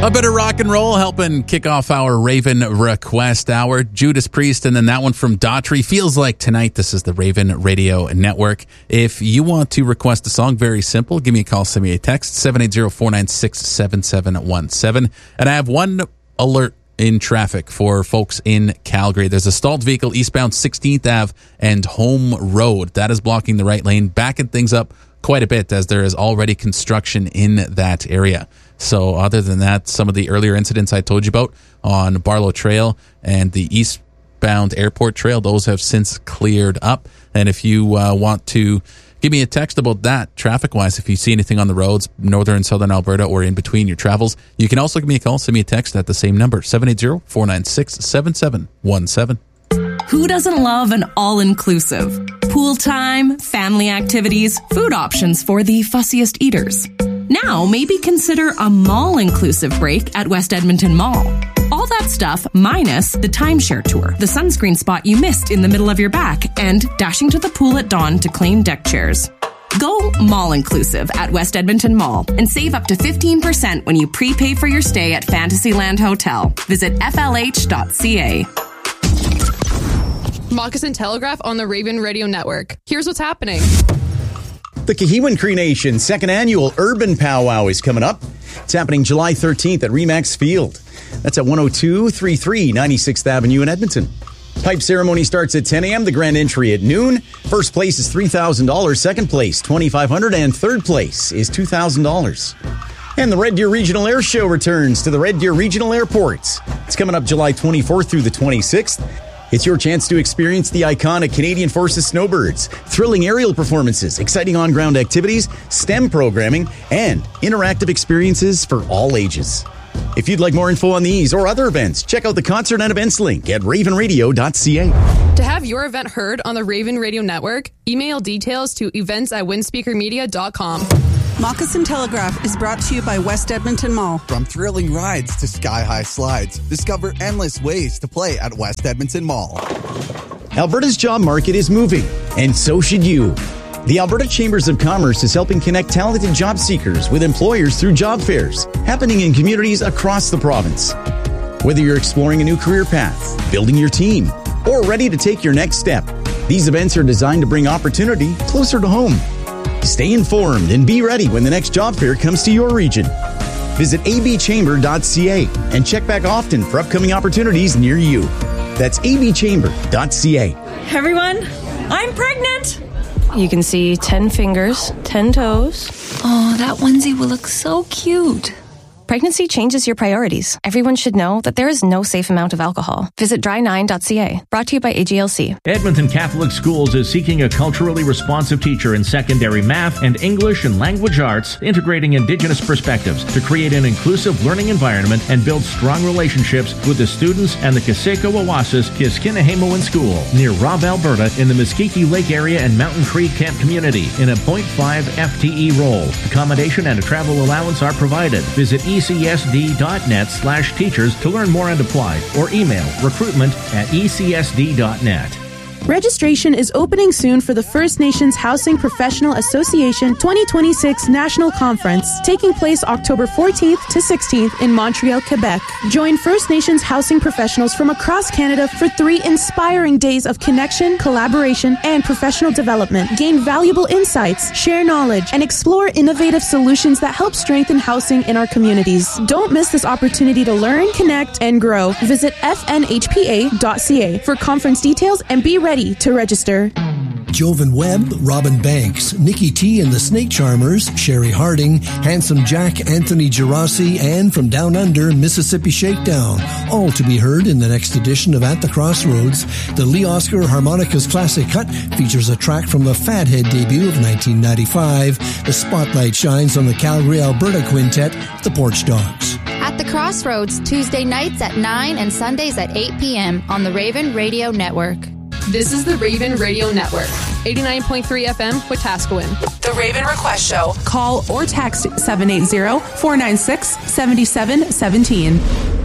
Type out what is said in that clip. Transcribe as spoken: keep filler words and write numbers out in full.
A bit of rock and roll helping kick off our Raven Request Hour. Judas Priest, and then that one from Daughtry. Feels Like Tonight. This is the Raven Radio Network. If you want to request a song, very simple. Give me a call, send me a text, seven eight zero, four nine six, seven seven one seven. And I have one alert in traffic for folks in Calgary. There's a stalled vehicle eastbound sixteenth Avenue and Home Road. That is blocking the right lane, backing things up quite a bit as there is already construction in that area. So other than that, some of the earlier incidents I told you about on Barlow Trail and the eastbound Airport Trail, those have since cleared up. And if you uh, want to give me a text about that, traffic-wise, if you see anything on the roads, northern and southern Alberta, or in between your travels, you can also give me a call, send me a text at the same number, seven eight zero, four nine six, seven seven one seven. Who doesn't love an all-inclusive? Pool time, family activities, food options for the fussiest eaters. Now, maybe consider a mall-inclusive break at West Edmonton Mall. All that stuff minus the timeshare tour, the sunscreen spot you missed in the middle of your back, and dashing to the pool at dawn to claim deck chairs. Go mall-inclusive at West Edmonton Mall and save up to fifteen percent when you prepay for your stay at Fantasyland Hotel. Visit f l h dot c a. Moccasin Telegraph on the Raven Radio Network. Here's what's happening. The Cahiwan Cree Nation second annual Urban Powwow is coming up. It's happening July thirteenth at Remax Field. That's at one oh two thirty-three ninety-sixth Avenue in Edmonton. Pipe ceremony starts at ten a.m., the grand entry at noon. First place is three thousand dollars, second place twenty-five hundred dollars, and third place is two thousand dollars. And the Red Deer Regional Air Show returns to the Red Deer Regional Airport. It's coming up July twenty-fourth through the twenty-sixth. It's your chance to experience the iconic Canadian Forces Snowbirds, thrilling aerial performances, exciting on-ground activities, STEM programming, and interactive experiences for all ages. If you'd like more info on these or other events, check out the concert and events link at raven radio dot c a. To have your event heard on the Raven Radio Network, email details to events at windspeaker media dot com. Moccasin Telegraph is brought to you by West Edmonton Mall. From thrilling rides to sky-high slides, discover endless ways to play at West Edmonton Mall. Alberta's job market is moving, and so should you. The Alberta Chambers of Commerce is helping connect talented job seekers with employers through job fairs happening in communities across the province. Whether you're exploring a new career path, building your team, or ready to take your next step, these events are designed to bring opportunity closer to home. Stay informed and be ready when the next job fair comes to your region. Visit a b chamber dot c a and check back often for upcoming opportunities near you. That's a b chamber dot c a. Everyone, I'm pregnant! You can see ten fingers, ten toes. Oh, that onesie will look so cute. Pregnancy changes your priorities. Everyone should know that there is no safe amount of alcohol. Visit dry nine dot c a. Brought to you by A G L C. Edmonton Catholic Schools is seeking a culturally responsive teacher in secondary math and English and language arts, integrating Indigenous perspectives to create an inclusive learning environment and build strong relationships with the students and the Kaseko Wawasis Kiskinahemawan School near Robb, Alberta, in the Muskegee Lake area and Mountain Creek Camp community in a point five F T E role. Accommodation and a travel allowance are provided. Visit E C S D dot net slash teachers to learn more and apply, or email recruitment at E C S D dot net. Registration is opening soon for the First Nations Housing Professional Association twenty twenty-six National Conference, taking place October fourteenth to sixteenth in Montreal, Quebec. Join First Nations housing professionals from across Canada for three inspiring days of connection, collaboration, and professional development. Gain valuable insights, share knowledge, and explore innovative solutions that help strengthen housing in our communities. Don't miss this opportunity to learn, connect, and grow. Visit f n h p a dot c a for conference details and be ready to register. Jovan Webb, Robin Banks, Nikki T and the Snake Charmers, Sherry Harding, Handsome Jack, Anthony Gerasi, and from Down Under, Mississippi Shakedown, all to be heard in the next edition of At the Crossroads. The Lee Oscar Harmonicas Classic Cut features a track from the Fathead debut of nineteen ninety-five. The spotlight shines on the Calgary, Alberta Quintet, the Porch Dogs. At the Crossroads, Tuesday nights at nine and Sundays at eight p.m. on the Raven Radio Network. This is the Raven Radio Network, eighty-nine point three F M, Wetaskiwin. The Raven Request Show. Call or text seven eight zero, four nine six, seven seven one seven.